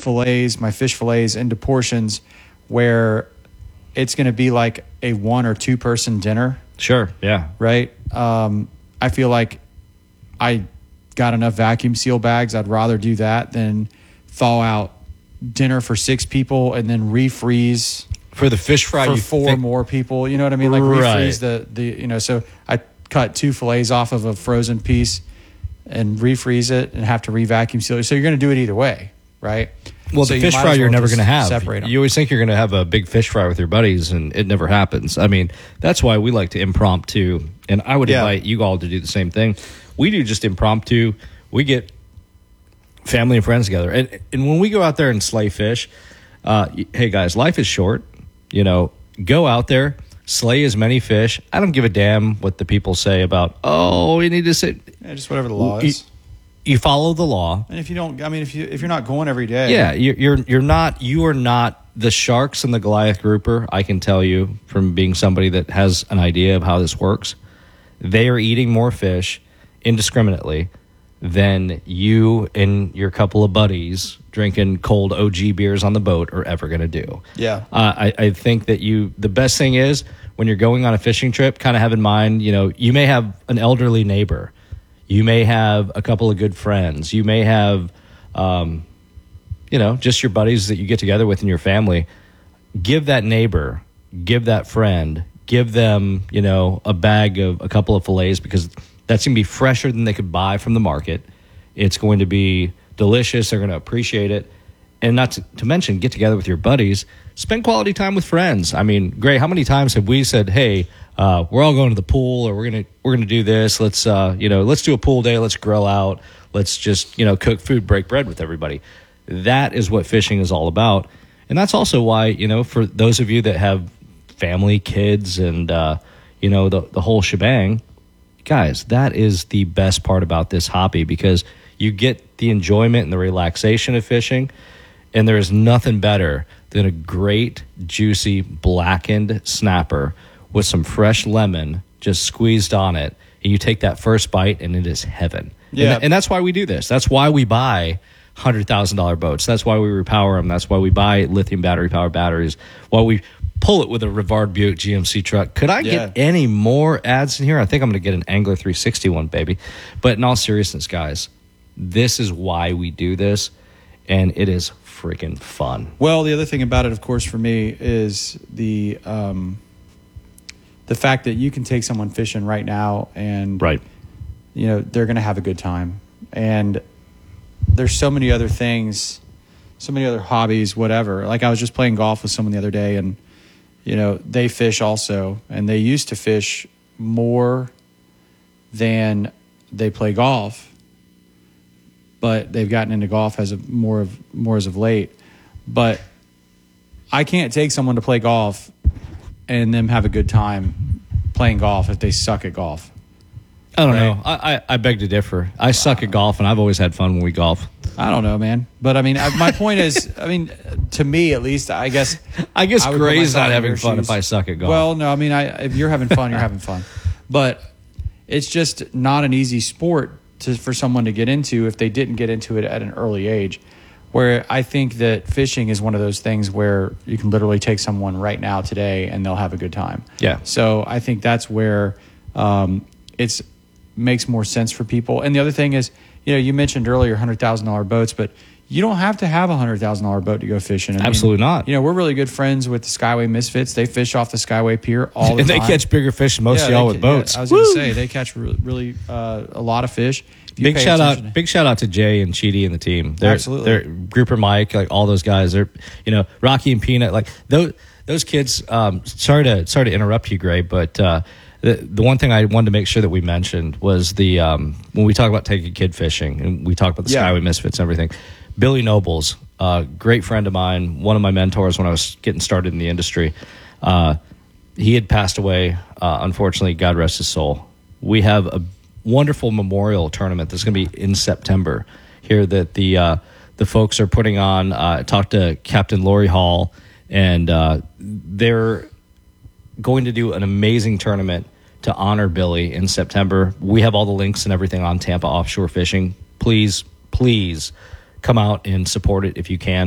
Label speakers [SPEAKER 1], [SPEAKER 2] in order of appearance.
[SPEAKER 1] my fish fillets into portions where it's going to be like a 1 or 2 person dinner.
[SPEAKER 2] Sure. Yeah.
[SPEAKER 1] Right. I feel like I got enough vacuum seal bags. I'd rather do that than thaw out dinner for 6 people and then refreeze
[SPEAKER 2] for the fish fry
[SPEAKER 1] for 4 more people. You know what I mean? Like refreeze the so I cut 2 fillets off of a frozen piece and refreeze it and have to re-vacuum seal it. So you're going to do it either way, right?
[SPEAKER 2] Well,
[SPEAKER 1] so
[SPEAKER 2] the fish fry you're never going to have.
[SPEAKER 1] Separate them.
[SPEAKER 2] You always think you're going to have a big fish fry with your buddies, and it never happens. I mean, that's why we like to impromptu, and I would invite you all to do the same thing. We do just impromptu. We get family and friends together. And when we go out there and slay fish, hey, guys, life is short. You know, go out there, slay as many fish. I don't give a damn what the people say about, we need to sit.
[SPEAKER 1] Yeah, just whatever the law is.
[SPEAKER 2] You follow the law.
[SPEAKER 1] And if you don't, I mean, if you're not going every day.
[SPEAKER 2] Yeah, you are not the sharks and the Goliath grouper. I can tell you from being somebody that has an idea of how this works. They are eating more fish indiscriminately than you and your couple of buddies drinking cold OG beers on the boat are ever going to do.
[SPEAKER 1] Yeah.
[SPEAKER 2] I think that the best thing is when you're going on a fishing trip, kind of have in mind, you may have an elderly neighbor. You may have a couple of good friends. You may have, just your buddies that you get together with in your family. Give that neighbor, give that friend, give them, a bag of a couple of fillets because that's going to be fresher than they could buy from the market. It's going to be delicious. They're going to appreciate it. And not to mention, get together with your buddies. Spend quality time with friends. I mean, Gray, how many times have we said, hey, we're all going to the pool or we're gonna do this. Let's do a pool day. Let's grill out. Let's just, cook food, break bread with everybody. That is what fishing is all about. And that's also why, for those of you that have family, kids, and, the whole shebang, guys, that is the best part about this hobby because you get the enjoyment and the relaxation of fishing. And there is nothing better than a great, juicy, blackened snapper with some fresh lemon just squeezed on it. And you take that first bite, and it is heaven.
[SPEAKER 1] Yeah.
[SPEAKER 2] And that's why we do this. That's why we buy $100,000 boats. That's why we repower them. That's why we buy lithium battery-powered batteries. Why we pull it with a Rivard Buick GMC truck. Could I get any more ads in here? I think I'm going to get an Angler 360 one, baby. But in all seriousness, guys, this is why we do this, and it is freaking fun.
[SPEAKER 1] Well, the other thing about it, of course, for me is the fact that you can take someone fishing right now and
[SPEAKER 2] right.
[SPEAKER 1] They're going to have a good time. And there's so many other things, so many other hobbies, whatever. Like I was just playing golf with someone the other day and, they fish also. And they used to fish more than they play golf. But they've gotten into golf more as of late. But I can't take someone to play golf and them have a good time playing golf if they suck at golf.
[SPEAKER 2] I don't know. I beg to differ. I suck at golf, and I've always had fun when we golf.
[SPEAKER 1] I don't know, man. But, I mean, my point is, to me at least, I guess
[SPEAKER 2] Gray's not having fun if I suck at golf.
[SPEAKER 1] Well, no, I mean, if you're having fun, you're having fun. But it's just not an easy sport for someone to get into if they didn't get into it at an early age. Where I think that fishing is one of those things where you can literally take someone right now today and they'll have a good time.
[SPEAKER 2] Yeah.
[SPEAKER 1] So I think that's where it's makes more sense for people. And the other thing is, you mentioned earlier $100,000 boats, but you don't have to have a $100,000 boat to go fishing.
[SPEAKER 2] Absolutely not.
[SPEAKER 1] We're really good friends with the Skyway Misfits. They fish off the Skyway Pier all the
[SPEAKER 2] time.
[SPEAKER 1] And
[SPEAKER 2] they catch bigger fish than most of y'all with boats.
[SPEAKER 1] Yeah, I was going to say, they catch really a lot of fish.
[SPEAKER 2] Big shout out to Jay and Cheaty and the team.
[SPEAKER 1] Absolutely.
[SPEAKER 2] They're Grouper Mike, like all those guys. They're Rocky and Peanut, like those kids. Sorry to interrupt you, Gray, but the one thing I wanted to make sure that we mentioned was the when we talk about taking kid fishing and we talk about the Skyway Misfits and everything. Billy Nobles, great friend of mine, one of my mentors when I was getting started in the industry. He had passed away, unfortunately. God rest his soul. We have a wonderful memorial tournament that's going to be in September here that the folks are putting on. Talked to Captain Lori Hall, and they're going to do an amazing tournament to honor Billy in September. We have all the links and everything on Tampa Offshore Fishing. Please come out and support it if you can.